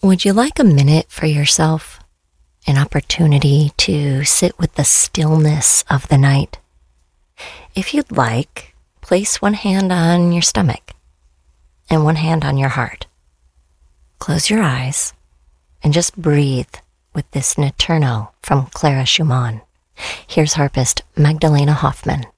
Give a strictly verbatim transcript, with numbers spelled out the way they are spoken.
Would you like a minute for yourself? An opportunity to sit with the stillness of the night? If you'd like, place one hand on your stomach and one hand on your heart. Close your eyes and just breathe with this Notturno from Clara Schumann. Here's harpist Magdalena Hoffman.